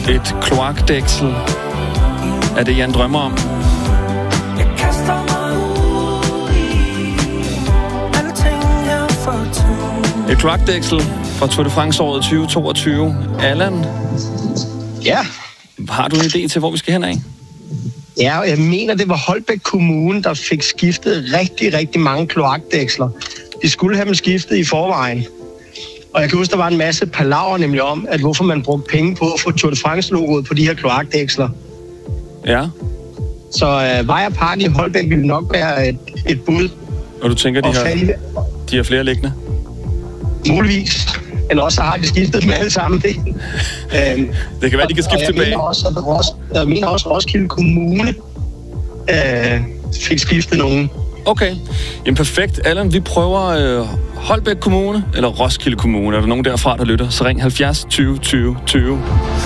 Et kloakdæksel. Er det, Jan drømmer om? Et kloakdæksel fra Tour de France-året 2022. Allan? Ja. Har du en idé til, hvor vi skal hen af? Ja, jeg mener, det var Holbæk Kommune, der fik skiftet rigtig, rigtig mange kloakdæksler. De skulle have dem skiftet i forvejen. Og jeg kan huske, der var en masse palaver nemlig om, at hvorfor man brugte penge på at få Tour de France-logoet på de her kloakdæksler. Ja. Så Vejr Park i Holbæk ville nok være et bud. Og du tænker, de har flere liggende? Muligvis. Eller også har de skiftet dem alle sammen. Det kan være, de kan skifte tilbage. Jeg mener også, at Roskilde Kommune fik skiftet nogen. Okay. Jamen perfekt. Allan, vi prøver Holbæk Kommune eller Roskilde Kommune. Er der nogen derfra, der lytter? Så ring 70 20 20 20.